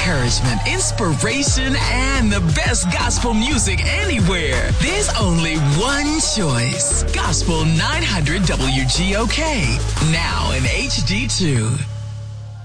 encouragement, inspiration, and the best gospel music anywhere. There's only one choice. Gospel 900 WGOK. Now in HD2.